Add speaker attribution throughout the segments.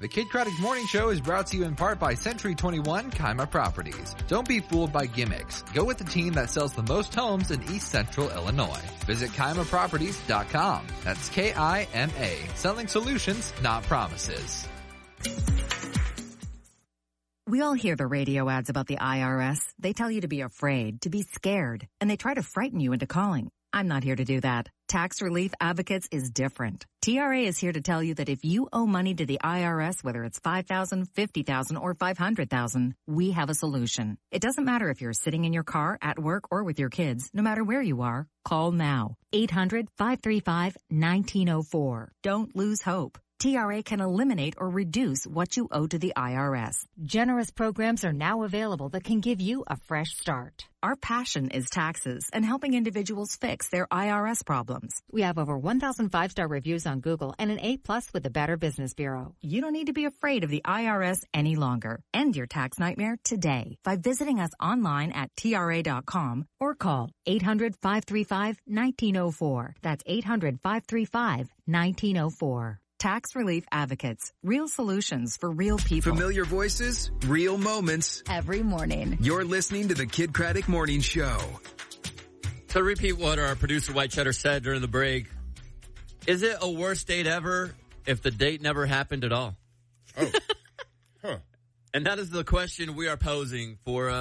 Speaker 1: The Kid Craddock Morning Show is brought to you in part by Century 21 Kima Properties. Don't be fooled by gimmicks. Go with the team that sells the most homes in East Central Illinois. Visit KimaProperties.com. That's K-I-M-A. Selling solutions, not promises.
Speaker 2: We all hear the radio ads about the IRS. They tell you to be afraid, to be scared, and they try to frighten you into calling. I'm not here to do that. Tax Relief Advocates is different. TRA is here to tell you that if you owe money to the IRS, whether it's $5,000, $50,000, or $500,000, we have a solution. It doesn't matter if you're sitting in your car, at work, or with your kids. No matter where you are, call now. 800-535-1904. Don't lose hope. TRA can eliminate or reduce what you owe to the IRS. Generous programs are now available that can give you a fresh start. Our passion is taxes and helping individuals fix their IRS problems. We have over 1,000 5-star reviews on Google and an A+ with the Better Business Bureau. You don't need to be afraid of the IRS any longer. End your tax nightmare today by visiting us online at TRA.com or call 800-535-1904. That's 800-535-1904. Tax Relief Advocates. Real solutions for real people.
Speaker 3: Familiar voices, real moments.
Speaker 2: Every morning.
Speaker 3: You're listening to the Kid Craddock Morning Show.
Speaker 4: To repeat what our producer White Cheddar said during the break, is it a worst date ever if the date never happened at all?
Speaker 5: Oh. Huh.
Speaker 4: And that is the question we are posing for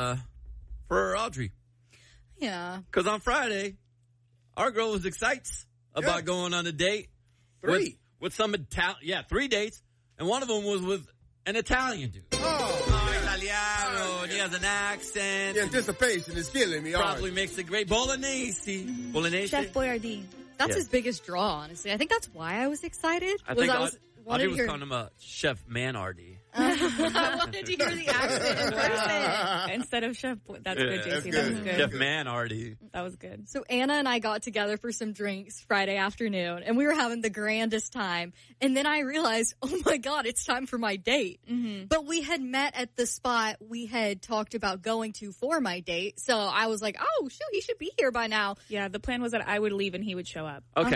Speaker 4: Audrey.
Speaker 6: Yeah.
Speaker 4: Because on Friday, our girl was excited about going on a date. With some Italian, 3 dates, and one of them was with an Italian dude. Italiano, and he has an accent.
Speaker 5: The anticipation is killing me.
Speaker 4: Probably makes a great Bolognese.
Speaker 6: Chef Boyardee. That's his biggest draw, honestly. I think that's why I was excited.
Speaker 4: I was calling him a Chef Manardi.
Speaker 6: I wanted to hear the accent in person.
Speaker 7: Instead of Chef That's good, JC. That was good.
Speaker 4: Chef Manardi.
Speaker 7: That was good.
Speaker 6: So Anna and I got together for some drinks Friday afternoon, and we were having the grandest time. And then I realized, oh my God, it's time for my date.
Speaker 7: Mm-hmm.
Speaker 6: But we had met at the spot we had talked about going to for my date. So I was like, oh, shoot, he should be here by now.
Speaker 7: Yeah, the plan was that I would leave and he would show up.
Speaker 4: Okay.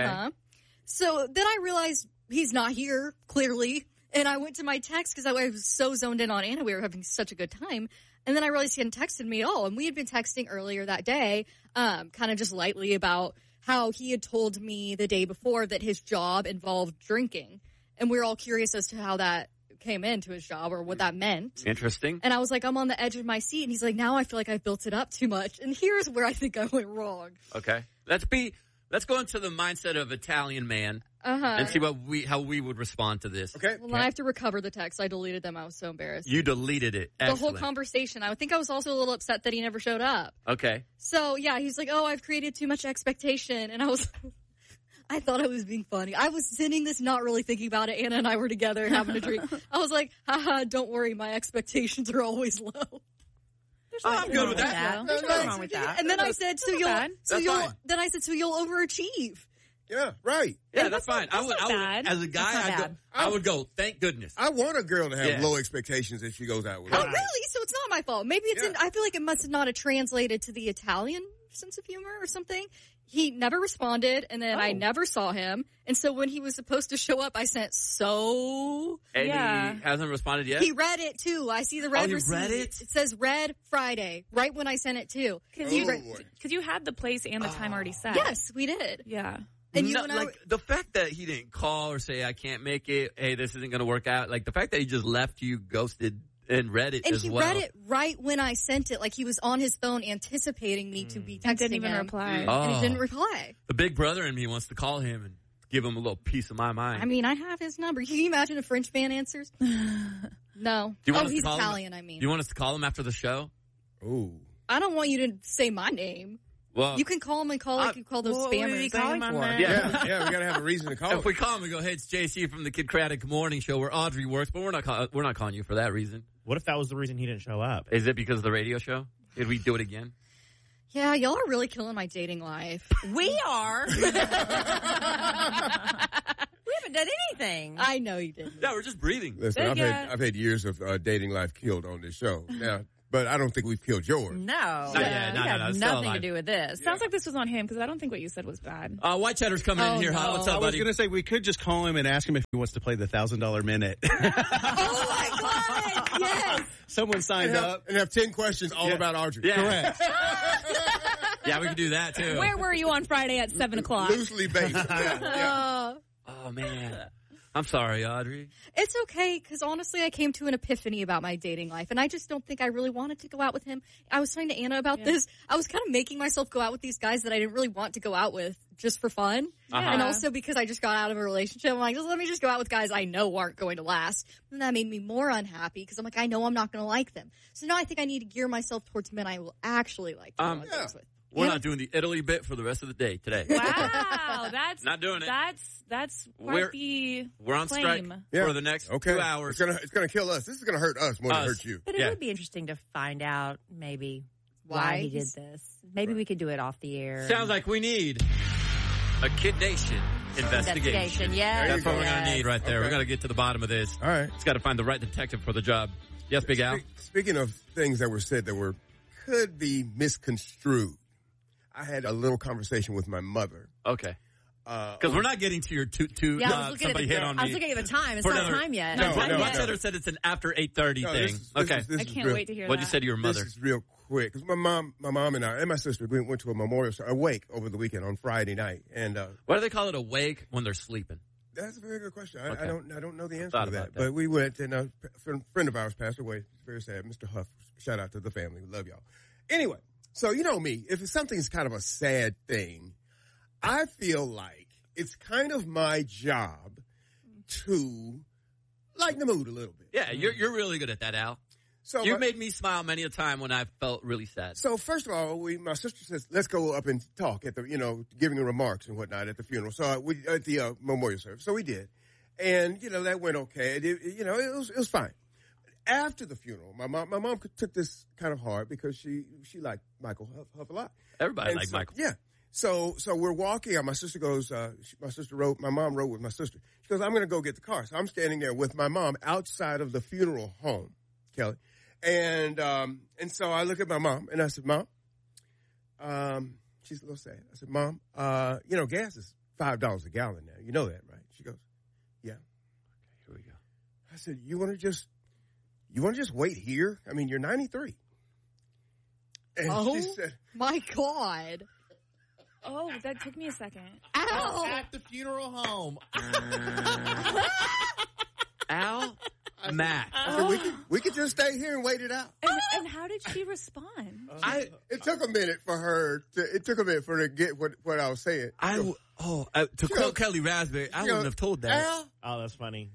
Speaker 6: So then I realized he's not here, clearly. And I went to my text because I was so zoned in on Anna. We were having such a good time. And then I realized he hadn't texted me at all. And we had been texting earlier that day, kind of just lightly about how he had told me the day before that his job involved drinking. And we were all curious as to how that came into his job or what that meant.
Speaker 4: Interesting.
Speaker 6: And I was like, I'm on the edge of my seat. And he's like, now I feel like I've built it up too much. And here's where I think I went wrong.
Speaker 4: Okay. Let's go into the mindset of Italian man. And see how we would respond to this.
Speaker 5: Okay.
Speaker 6: Well, I have to recover the text. I deleted them. I was so embarrassed.
Speaker 4: You deleted it. Excellent.
Speaker 6: The whole conversation. I think I was also a little upset that he never showed up.
Speaker 4: Okay.
Speaker 6: So, yeah, he's like, oh, I've created too much expectation. And I thought I was being funny. I was sending this not really thinking about it. Anna and I were together having a drink. I was like, haha, don't worry. My expectations are always low.
Speaker 4: I'm good with that.
Speaker 7: There's nothing wrong with that.
Speaker 6: And then I said, so you'll overachieve.
Speaker 5: Yeah, right.
Speaker 4: Yeah, that's fine. I would, as a guy, I would go, thank goodness.
Speaker 5: I want a girl to have low expectations if she goes out with me.
Speaker 6: Oh, really? So it's not my fault. Maybe it's I feel like it must not have translated to the Italian sense of humor or something. He never responded, and then I never saw him. And so when he was supposed to show up, I sent
Speaker 4: And he hasn't responded yet?
Speaker 6: He read it, too. I see the red receipt.
Speaker 4: Read it?
Speaker 6: It says Red Friday, right when I sent it, too.
Speaker 7: Because you had the place and the time already set.
Speaker 6: Yes, we did.
Speaker 7: Yeah.
Speaker 6: And
Speaker 4: the fact that he didn't call or say, I can't make it, hey, this isn't going to work out, like the fact that he just left you ghosted and read it as well.
Speaker 6: And he read it right when I sent it, like he was on his phone anticipating me to be texting him.
Speaker 7: Didn't even reply.
Speaker 6: And he didn't reply.
Speaker 4: The big brother in me wants to call him and give him a little piece of my mind.
Speaker 6: I mean, I have his number. Can you imagine a French man answers? No. He's Italian, I mean.
Speaker 4: Do you want us to call him after the show?
Speaker 5: Ooh.
Speaker 6: I don't want you to say my name.
Speaker 4: Well,
Speaker 6: you can call him and call like you call those spammers.
Speaker 7: What are you calling for?
Speaker 5: Yeah, we gotta have a reason to call him.
Speaker 4: If we call him, we go, hey, it's JC from the Kid Craddock Morning Show where Audrey works, but we're not calling you for that reason.
Speaker 8: What if that was the reason he didn't show up?
Speaker 4: Is it because of the radio show? Did we do it again?
Speaker 6: Yeah, y'all are really killing my dating life.
Speaker 9: We are. We haven't done anything.
Speaker 6: I know you didn't.
Speaker 4: Yeah, we're just breathing.
Speaker 5: Listen, I've had years of dating life killed on this show. Now, But I don't think we've killed yours.
Speaker 9: No.
Speaker 4: Not yet. No,
Speaker 9: It had
Speaker 4: it's still
Speaker 9: nothing to
Speaker 4: alive.
Speaker 9: do with this.
Speaker 7: Sounds like this was on him because I don't think what you said was bad.
Speaker 4: White Cheddar's coming in here.
Speaker 6: no.
Speaker 4: What's
Speaker 10: I
Speaker 4: up,
Speaker 10: was
Speaker 4: buddy?
Speaker 10: going to say we could just call him and ask him if he wants to play the $1,000 minute.
Speaker 6: Oh my God! Yes.
Speaker 10: Someone signed up.
Speaker 5: And have 10 questions all about Audrey.
Speaker 4: Yeah.
Speaker 10: Correct.
Speaker 4: Yeah, we can do that, too.
Speaker 7: Where were you on Friday at 7 o'clock?
Speaker 5: Loosely based. Yeah.
Speaker 4: Oh, man. I'm sorry, Audrey.
Speaker 6: It's okay, because honestly, I came to an epiphany about my dating life, and I just don't think I really wanted to go out with him. I was talking to Anna about this. I was kind of making myself go out with these guys that I didn't really want to go out with just for fun. And also because I just got out of a relationship. I'm like, let me just go out with guys I know aren't going to last. And that made me more unhappy, because I'm like, I know I'm not going to like them. So now I think I need to gear myself towards men I will actually like to go on dates with.
Speaker 4: We're not doing the Italy bit for the rest of the day today.
Speaker 7: Wow, that's
Speaker 4: Not doing it.
Speaker 7: That's
Speaker 4: We're
Speaker 7: quite the
Speaker 4: on strike
Speaker 7: claim.
Speaker 4: for the next 2 hours.
Speaker 5: It's gonna kill us. This is gonna hurt us more than hurt you.
Speaker 9: But it would be interesting to find out maybe why he did this. Maybe we could do it off the air.
Speaker 4: Sounds like we need a Kid Nation investigation.
Speaker 9: Yes.
Speaker 4: That's what we're going to need right there.
Speaker 5: Okay.
Speaker 4: We're going to get to the bottom of this.
Speaker 5: All right.
Speaker 4: It's got to find the right detective for the job. Yes, Big Al?
Speaker 5: Speaking of things that were said that could be misconstrued, I had a little conversation with my mother.
Speaker 4: Okay. Because we're not getting to your somebody hit on me.
Speaker 9: I was looking at the time. It's
Speaker 4: For
Speaker 9: not
Speaker 4: another-
Speaker 9: time yet.
Speaker 4: White Cheddar said it's an after 8:30 thing. Okay.
Speaker 9: I can't wait to hear
Speaker 4: What'd you say to your mother?
Speaker 5: This is real quick. Because my mom and I, and my sister, we went to a wake over the weekend on Friday night. And
Speaker 4: why do they call it a wake when they're sleeping?
Speaker 5: That's a very good question.
Speaker 4: Okay.
Speaker 5: I don't know the answer
Speaker 4: Thought
Speaker 5: to that.
Speaker 4: about that.
Speaker 5: But we went, and a friend of ours passed away. It's very sad. Mr. Huff. Shout out to the family. We love y'all. Anyway, so you know me. If something's kind of a sad thing, I feel like it's kind of my job to lighten the mood a little bit.
Speaker 4: Yeah, you're really good at that, Al.
Speaker 5: So
Speaker 4: you made me smile many a time when I felt really sad.
Speaker 5: So first of all, my sister says, let's go up and talk at the, giving remarks and whatnot at the funeral. So we at the memorial service. So we did, and that went okay. It was fine. After the funeral, my mom took this kind of hard because she liked Michael Huff a lot.
Speaker 4: Everybody liked Michael.
Speaker 5: Yeah. So we're walking out. My sister goes. My mom rode with my sister. She goes, I'm going to go get the car. So I'm standing there with my mom outside of the funeral home, Kelly. And so I look at my mom and I said, Mom, she's a little sad. I said, Mom, gas is $5 a gallon now. You know that, right? She goes, yeah. Okay, here we go. I said, you want to just wait here? I mean, you're 93. And she said,
Speaker 6: my God.
Speaker 7: Oh, that took me a second.
Speaker 6: Ow!
Speaker 8: At the funeral home.
Speaker 4: Al? Matt.
Speaker 5: We could just stay here and wait it out.
Speaker 7: And how did she respond?
Speaker 5: It took a minute for her to get what I was saying.
Speaker 4: To quote Kelly Raspberry, I wouldn't have told that.
Speaker 5: Al,
Speaker 8: Oh, that's funny.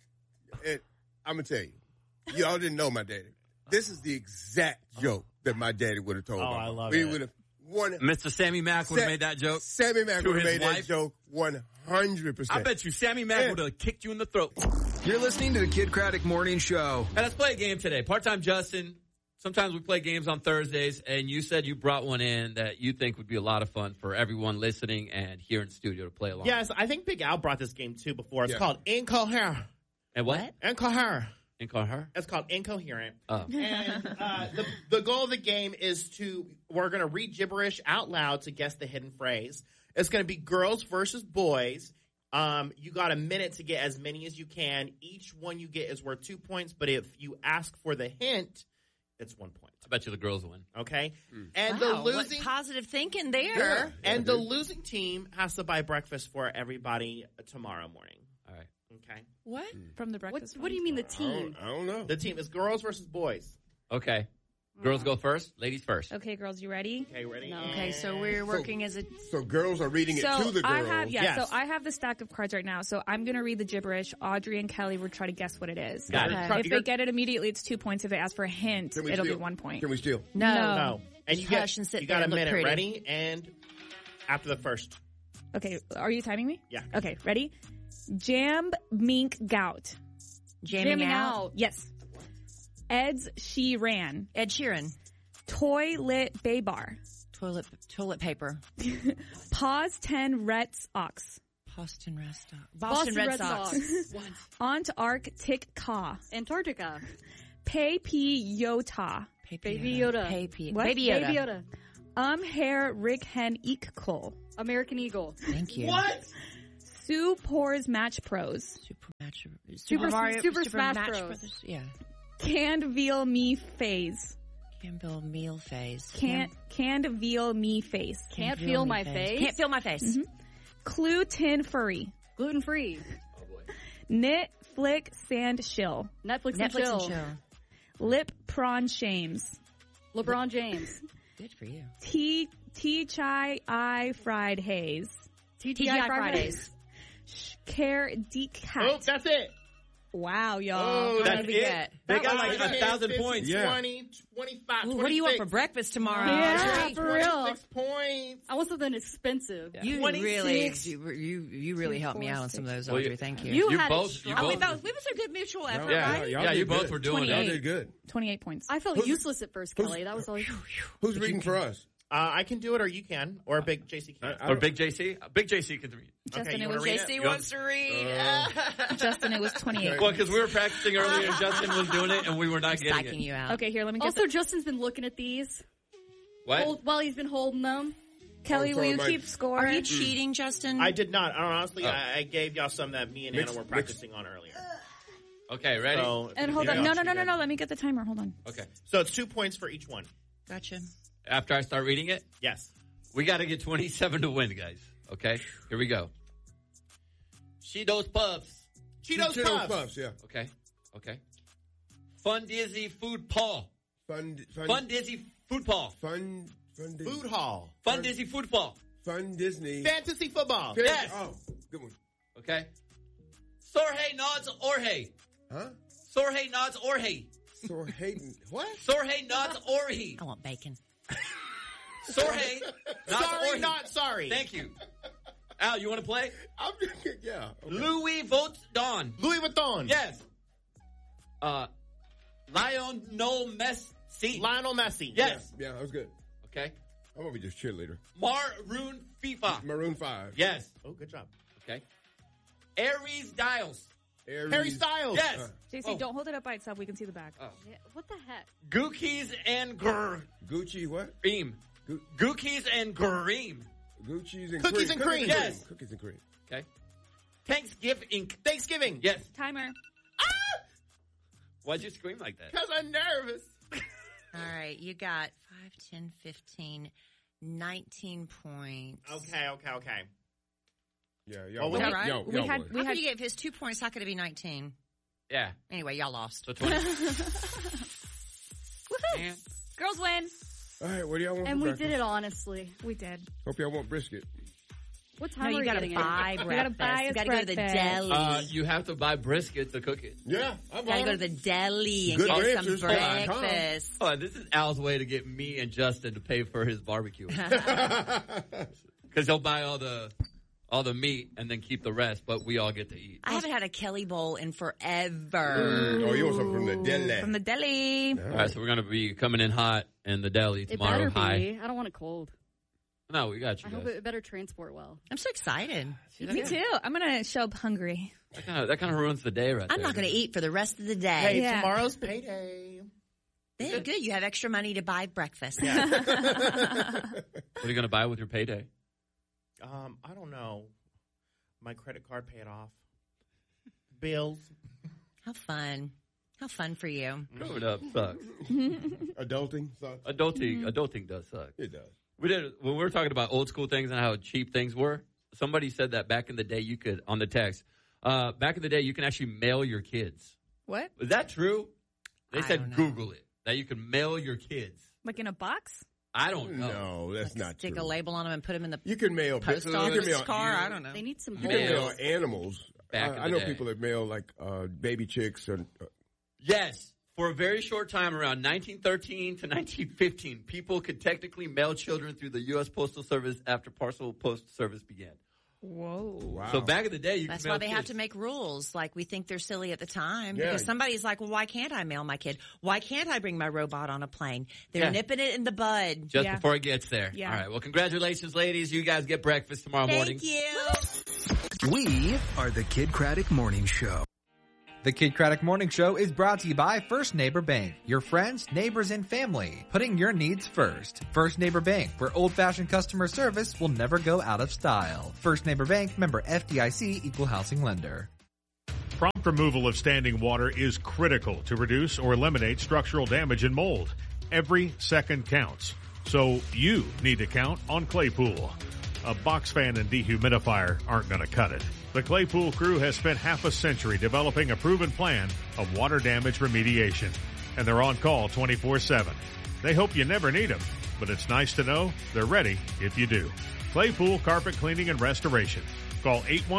Speaker 5: I'm going to tell you. Y'all didn't know my daddy. This is the exact joke that my daddy would have told me.
Speaker 8: I love
Speaker 5: we
Speaker 8: it.
Speaker 5: would have won it.
Speaker 4: Mr. Sammy Mack would have made that joke.
Speaker 5: Sammy Mack
Speaker 4: to
Speaker 5: would have
Speaker 4: his
Speaker 5: made
Speaker 4: wife?
Speaker 5: that joke 100%.
Speaker 4: I bet you Sammy Mack would have kicked you in the throat.
Speaker 3: You're listening to the Kid Craddock Morning Show.
Speaker 4: Hey, let's play a game today. Part-time Justin. Sometimes we play games on Thursdays, and you said you brought one in that you think would be a lot of fun for everyone listening and here in studio to play along.
Speaker 8: Yes, I think Big Al brought this game too before. It's called Incoherent.
Speaker 4: And what?
Speaker 8: Incoherent.
Speaker 4: Incoherent?
Speaker 8: It's called Incoherent.
Speaker 4: Oh.
Speaker 8: And the goal of the game is we're going to read gibberish out loud to guess the hidden phrase. It's going to be girls versus boys. You got a minute to get as many as you can. Each one you get is worth 2 points, but if you ask for the hint, it's 1 point.
Speaker 4: I bet you the girls win.
Speaker 8: Okay? And
Speaker 9: Wow,
Speaker 8: the losing
Speaker 9: what positive thinking there.
Speaker 8: and the losing team has to buy breakfast for everybody tomorrow morning.
Speaker 4: All right.
Speaker 8: Okay?
Speaker 7: What? From the breakfast?
Speaker 6: What do you mean the team?
Speaker 5: I don't know.
Speaker 8: The team is girls versus boys.
Speaker 4: Okay. Girls go first, ladies first.
Speaker 7: Okay, girls, you ready?
Speaker 8: Okay, ready?
Speaker 9: Okay, so we're working as a...
Speaker 5: So girls are reading it to the girls.
Speaker 8: Yes.
Speaker 7: So I have the stack of cards right now. So I'm going to read the gibberish. Audrey and Kelly will try to guess what it is.
Speaker 4: Got it.
Speaker 7: If they get it immediately, it's 2 points. If they ask for a hint,
Speaker 5: Can we
Speaker 7: it'll be
Speaker 5: steal?
Speaker 7: 1 point.
Speaker 5: Can we steal?
Speaker 8: No. And you
Speaker 9: Hush and sit
Speaker 8: you
Speaker 9: there
Speaker 8: got a
Speaker 9: and look
Speaker 8: minute.
Speaker 9: pretty.
Speaker 8: Ready? And after the first.
Speaker 7: Okay, are you timing me?
Speaker 8: Yeah.
Speaker 7: Okay, ready? Jam, mink, gout.
Speaker 9: Jamming out.
Speaker 7: Yes. Ed's, she ran.
Speaker 9: Ed Sheeran.
Speaker 7: Toilet, bay bar.
Speaker 9: Toilet paper.
Speaker 7: Pause 10, Reds, ox.
Speaker 9: Boston Red Sox.
Speaker 7: Ont, arc, tick, ka.
Speaker 6: Antarctica.
Speaker 7: Pei, pi, yota.
Speaker 6: Baby Yoda.
Speaker 7: What?
Speaker 9: Baby Yoda.
Speaker 6: Baby Yoda.
Speaker 7: Hair Rick Hen Eekle.
Speaker 6: American Eagle.
Speaker 9: Thank you.
Speaker 8: What?
Speaker 7: Sue Pours Match Pros.
Speaker 6: Super Smash
Speaker 9: Match
Speaker 6: Bros.
Speaker 9: Brothers. Yeah.
Speaker 7: Canned Veal Me Phase.
Speaker 9: Campbell Meal Phase.
Speaker 7: Canned Veal Me Face.
Speaker 6: Can't feel my face.
Speaker 9: Can't feel my face.
Speaker 7: Mm-hmm. Clue Tin Furry.
Speaker 6: Gluten free.
Speaker 4: Oh boy.
Speaker 7: Knit Flick Sand Shill.
Speaker 6: Netflix and chill.
Speaker 7: Lip Prawn Shames.
Speaker 6: LeBron James.
Speaker 9: Good for you.
Speaker 7: TGI Fried Haze.
Speaker 6: TGI Fridays.
Speaker 7: Care Decat.
Speaker 8: Oh, that's it.
Speaker 7: Wow, y'all.
Speaker 8: Oh,
Speaker 7: What
Speaker 4: that's
Speaker 7: did we
Speaker 4: it?
Speaker 7: get?
Speaker 4: They got like
Speaker 8: 10,
Speaker 4: 1,000
Speaker 8: 15,
Speaker 4: points.
Speaker 8: 20, 25,
Speaker 9: Ooh, what do you want for
Speaker 8: 26.
Speaker 9: breakfast tomorrow?
Speaker 6: Yeah, for real.
Speaker 8: 26 points.
Speaker 6: I want something expensive.
Speaker 9: You
Speaker 8: 26.
Speaker 9: you really helped me out on some of those,
Speaker 4: Well,
Speaker 9: Audrey. Thank you.
Speaker 6: You
Speaker 4: You
Speaker 6: had
Speaker 4: both.
Speaker 6: it
Speaker 4: You
Speaker 6: strong.
Speaker 4: both.
Speaker 9: We was a good mutual effort,
Speaker 4: Yeah,
Speaker 9: right?
Speaker 4: yeah, you both were doing
Speaker 5: Y'all
Speaker 4: it.
Speaker 5: did good.
Speaker 7: 28 points.
Speaker 6: I felt useless at first, Kelly. That was all.
Speaker 5: Who's reading for us?
Speaker 8: I can do it, or you can, or Big JC can.
Speaker 4: Or Big JC? Big JC can read.
Speaker 7: Justin,
Speaker 8: you
Speaker 7: it
Speaker 8: wanna
Speaker 7: was
Speaker 8: read
Speaker 9: JC
Speaker 8: it?
Speaker 9: wants to read.
Speaker 7: Justin, it was 28.
Speaker 4: Well, because we were practicing earlier and Justin was doing it and we were not getting
Speaker 9: Psyching
Speaker 4: it.
Speaker 9: you out.
Speaker 7: Okay, here, let me get
Speaker 6: Also, Justin's been looking at these
Speaker 4: What?
Speaker 6: while he's been holding them.
Speaker 7: Kelly,
Speaker 5: Oh,
Speaker 7: will
Speaker 5: sorry,
Speaker 7: you
Speaker 5: Mike.
Speaker 7: keep score?
Speaker 9: Are you cheating, Justin?
Speaker 8: I did not. Honestly,
Speaker 4: Oh.
Speaker 8: I gave y'all some that me and Anna were practicing on earlier.
Speaker 4: Okay, ready?
Speaker 8: So,
Speaker 7: And hold on. No. Let me get the timer. Hold on.
Speaker 4: Okay.
Speaker 8: So it's 2 points for each one.
Speaker 9: Gotcha.
Speaker 4: After I start reading it,
Speaker 8: Yes.
Speaker 4: we got to get 27 to win, guys. Okay? Here we go. Cheetos Puffs.
Speaker 8: Cheetos Puffs.
Speaker 5: Yeah.
Speaker 4: Okay. Okay. Fun Dizzy Food Paw.
Speaker 5: Fun
Speaker 4: Dizzy Food Paw.
Speaker 5: Fun
Speaker 8: Food Hall.
Speaker 4: Fun Dizzy Food Paw.
Speaker 5: Fun Disney.
Speaker 8: Fantasy football.
Speaker 4: Yes.
Speaker 5: Oh, good one.
Speaker 4: Okay. Sorhe Nods Orhe.
Speaker 5: Huh?
Speaker 4: Sorhe Nods Orhe.
Speaker 5: Sore Hayden. What?
Speaker 4: Sorhe Nods Orhe.
Speaker 9: I want bacon.
Speaker 4: Sorhe Nods
Speaker 8: Sorry,
Speaker 4: Orhe.
Speaker 8: not sorry.
Speaker 4: Thank you. Al, you want to play?
Speaker 5: Yeah. Okay.
Speaker 4: Louis Votes Don.
Speaker 8: Louis Vuitton.
Speaker 4: Yes. Lionel Messi.
Speaker 8: Lionel Messi.
Speaker 4: Yes.
Speaker 5: Yeah, that was good.
Speaker 4: Okay.
Speaker 5: I'm gonna be just cheerleader.
Speaker 4: Maroon FIFA.
Speaker 5: Maroon 5.
Speaker 4: Yes.
Speaker 8: Oh, good job.
Speaker 4: Okay. Aries Dials.
Speaker 8: Harry Styles.
Speaker 4: Yes.
Speaker 7: JC, don't hold it up by itself. We can see the back.
Speaker 4: Oh.
Speaker 6: Yeah, what the heck?
Speaker 4: Gookies and
Speaker 5: Gucci what?
Speaker 4: Cream. Gookies and Cream.
Speaker 5: Gucci's and
Speaker 8: Cookies
Speaker 5: cream.
Speaker 8: and cream.
Speaker 4: Yes.
Speaker 5: Cookies and cream.
Speaker 4: Okay. Thanksgiving Inc.
Speaker 8: Thanksgiving.
Speaker 4: Yes.
Speaker 7: Timer.
Speaker 4: Why'd you scream like that?
Speaker 8: Because I'm nervous.
Speaker 9: All right, you got 5, 10, 15, 19 points.
Speaker 8: Okay.
Speaker 5: Yeah,
Speaker 8: Oh,
Speaker 5: y'all
Speaker 8: was
Speaker 5: won.
Speaker 8: that right?
Speaker 5: Y'all
Speaker 7: We
Speaker 5: won.
Speaker 7: had
Speaker 9: How could you get his 2 points? How could it be 19?
Speaker 4: Yeah.
Speaker 9: Anyway, y'all lost.
Speaker 4: So 20. Man.
Speaker 7: Girls win.
Speaker 5: All right, what do y'all want
Speaker 6: And
Speaker 5: for
Speaker 6: we
Speaker 5: breakfast?
Speaker 6: did it honestly.
Speaker 7: We did.
Speaker 5: Hope y'all want brisket.
Speaker 6: What time
Speaker 9: No,
Speaker 6: are
Speaker 9: you
Speaker 6: we
Speaker 9: got to
Speaker 6: getting
Speaker 9: buy
Speaker 6: it?
Speaker 9: breakfast.
Speaker 7: gotta buy
Speaker 9: You
Speaker 7: us
Speaker 9: got to go to the
Speaker 7: breakfast.
Speaker 9: deli.
Speaker 4: You have to buy brisket to cook it.
Speaker 5: Yeah, I'm
Speaker 9: Got to
Speaker 5: on
Speaker 9: go to
Speaker 5: it.
Speaker 9: the deli and
Speaker 5: Good
Speaker 9: get
Speaker 5: answers.
Speaker 9: some breakfast.
Speaker 4: Oh, this is Al's way to get me and Justin to pay for his barbecue. Because he'll buy all the meat and then keep the rest, but we all get to eat.
Speaker 9: I haven't had a Kelly bowl in forever.
Speaker 5: Oh, you want something from the deli?
Speaker 7: From the deli.
Speaker 4: All right, so we're going to be coming in hot in the deli
Speaker 6: It
Speaker 4: tomorrow.
Speaker 6: better
Speaker 4: High.
Speaker 6: be. I don't want it cold.
Speaker 4: No, we got you
Speaker 6: I hope
Speaker 4: guys.
Speaker 6: it better transport well.
Speaker 9: I'm so excited.
Speaker 7: Me too. I'm going to show up hungry.
Speaker 4: That kind of ruins the day right
Speaker 9: I'm
Speaker 4: there.
Speaker 9: not going to eat for the rest of the day.
Speaker 8: Hey,
Speaker 7: Yeah.
Speaker 8: tomorrow's payday.
Speaker 9: Yeah, good. You have extra money to buy breakfast.
Speaker 4: What are you going to buy with your payday?
Speaker 8: I don't know. My credit card paid off. Bills.
Speaker 9: How fun. How fun for you.
Speaker 4: Growing up sucks.
Speaker 5: Adulting sucks.
Speaker 4: Adulting does suck.
Speaker 5: It does.
Speaker 4: We did when we were talking about old school things and how cheap things were. Somebody said that back in the day you could on the text. Back in the day you can actually mail your kids.
Speaker 7: What?
Speaker 4: Is that true? They
Speaker 9: I
Speaker 4: said
Speaker 9: don't know.
Speaker 4: Google it that you can mail your kids.
Speaker 7: Like in a box?
Speaker 4: I don't know.
Speaker 5: No, that's not
Speaker 9: Stick
Speaker 5: true.
Speaker 9: a label on them and put them in the
Speaker 5: You can mail
Speaker 9: post
Speaker 5: you can
Speaker 9: office
Speaker 5: mail,
Speaker 9: car. I don't know.
Speaker 6: They need some
Speaker 5: You
Speaker 6: holes.
Speaker 5: can mail animals.
Speaker 4: Back in
Speaker 5: I
Speaker 4: the
Speaker 5: know
Speaker 4: day.
Speaker 5: people that mail like baby chicks or
Speaker 4: Yes. For a very short time, around 1913 to 1915, people could technically mail children through the U.S. Postal Service after parcel post service began.
Speaker 7: Whoa.
Speaker 5: wow.
Speaker 4: So back in the day, you
Speaker 9: That's
Speaker 4: could mail
Speaker 9: why they have
Speaker 4: kids.
Speaker 9: to make rules. Like, we think they're silly at the time.
Speaker 5: Yeah.
Speaker 9: Because somebody's like, well, why can't I mail my kid? Why can't I bring my robot on a plane? They're
Speaker 4: Yeah.
Speaker 9: nipping it in the bud.
Speaker 4: Just
Speaker 7: Yeah.
Speaker 4: before it gets there.
Speaker 7: Yeah.
Speaker 4: All right. Well, congratulations, ladies. You guys get breakfast tomorrow morning.
Speaker 9: Thank you.
Speaker 3: We are the Kid Craddock Morning Show.
Speaker 1: The Kid Craddock Morning Show is brought to you by First Neighbor Bank. Your friends, neighbors, and family. Putting your needs first. First Neighbor Bank, where old-fashioned customer service will never go out of style. First Neighbor Bank, member FDIC, equal housing lender.
Speaker 11: Prompt removal of standing water is critical to reduce or eliminate structural damage and mold. Every second counts. So you need to count on Claypool. A box fan and dehumidifier aren't going to cut it. The Claypool crew has spent half a century developing a proven plan of water damage remediation, and they're on call 24/7. They hope you never need them, but it's nice to know they're ready if you do. Claypool Carpet Cleaning and Restoration. Call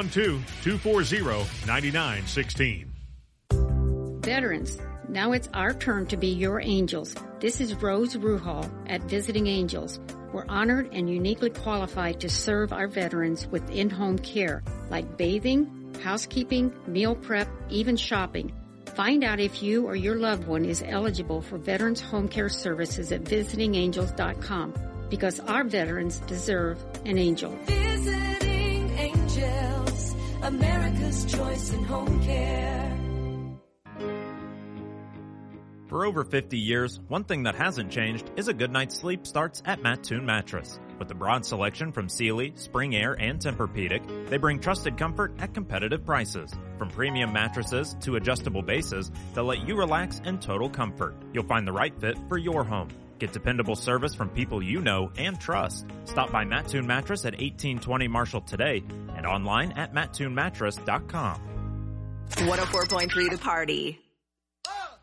Speaker 11: 812-240-9916.
Speaker 12: Veterans, now it's our turn to be your angels. This is Rose Ruhal at Visiting Angels. We're honored and uniquely qualified to serve our veterans with in-home care, like bathing, housekeeping, meal prep, even shopping. Find out if you or your loved one is eligible for Veterans Home Care Services at visitingangels.com, because our veterans deserve an angel.
Speaker 13: Visiting Angels, America's choice in home care.
Speaker 14: For over 50 years, one thing that hasn't changed is a good night's sleep starts at Mattoon Mattress. With a broad selection from Sealy, Spring Air, and Tempur-Pedic, they bring trusted comfort at competitive prices. From premium mattresses to adjustable bases that let you relax in total comfort. You'll find the right fit for your home. Get dependable service from people you know and trust. Stop by Mattoon Mattress at 1820 Marshall today and online at mattoonmattress.com.
Speaker 15: 104.3 The Party.